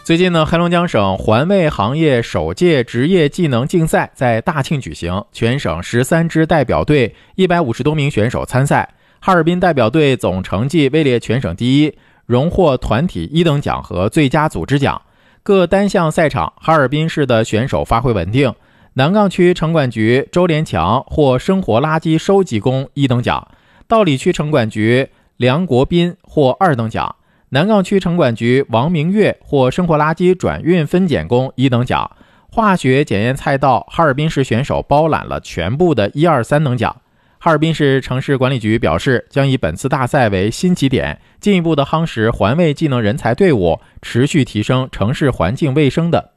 最近呢，黑龙江省环卫行业首届职业技能竞赛在大庆举行，全省13支代表队150多名选手参赛。哈尔滨代表队总成绩位列全省第一，荣获团体1等奖和最佳组织奖。各单项赛场，哈尔滨市的选手发挥稳定。南岗区城管局周连强获生活垃圾收集工1等奖，道里区城管局梁国斌获2等奖。南岗区城管局王明月获生活垃圾转运分拣工1等奖。化学检验赛道，哈尔滨市选手包揽了全部的1、2、3等奖。哈尔滨市城市管理局表示，将以本次大赛为新起点，进一步的夯实环卫技能人才队伍，持续提升城市环境卫生的